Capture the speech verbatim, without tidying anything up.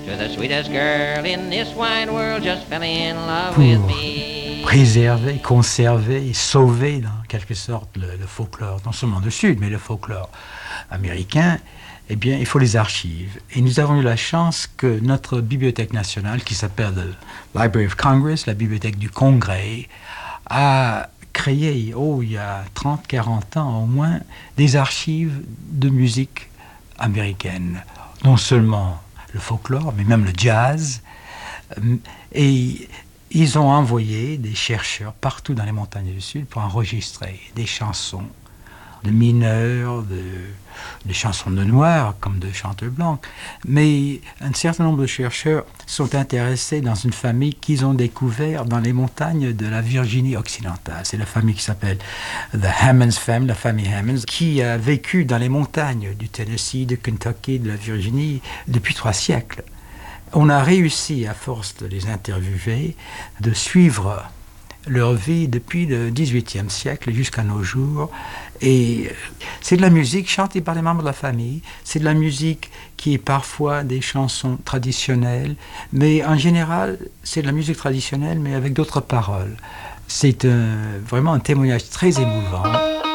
To the sweetest girl in this wide world just fell in love Pour with me. préserver, conserver et sauver, en quelque sorte, le, le folklore, non seulement du Sud, mais le folklore américain, eh bien, il faut les archives. Et nous avons eu la chance que notre bibliothèque nationale, qui s'appelle la Library of Congress, la bibliothèque du Congrès, a créé, oh, il y a trente, quarante ans au moins, des archives de musique américaine. Non seulement le folklore, mais même le jazz. Et ils ont envoyé des chercheurs partout dans les montagnes du Sud pour enregistrer des chansons de mineurs, de, des chansons de noirs comme de chanteurs blancs. Mais un certain nombre de chercheurs sont intéressés dans une famille qu'ils ont découvert dans les montagnes de la Virginie occidentale. C'est la famille qui s'appelle The Hammonds Family, la famille Hammonds, qui a vécu dans les montagnes du Tennessee, du Kentucky, de la Virginie depuis trois siècles. On a réussi, à force de les interviewer, de suivre leur vie depuis le dix-huitième siècle jusqu'à nos jours. Et c'est de la musique chantée par les membres de la famille, c'est de la musique qui est parfois des chansons traditionnelles, mais en général, c'est de la musique traditionnelle, mais avec d'autres paroles. C'est un, vraiment un témoignage très émouvant.